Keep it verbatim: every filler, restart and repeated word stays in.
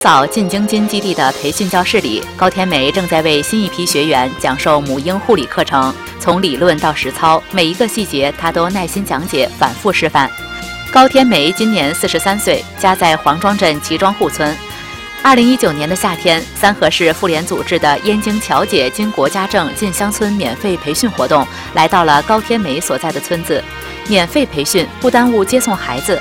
早进京津基地的培训教室里，高天梅正在为新一批学员讲授母婴护理课程，从理论到实操，每一个细节她都耐心讲解，反复示范。高天梅今年四十三岁，家在黄庄镇齐庄户村。二零一九年的夏天，三河市妇联组织的燕京巧姐经国家证进乡村免费培训活动来到了高天梅所在的村子。免费培训不耽误接送孩子，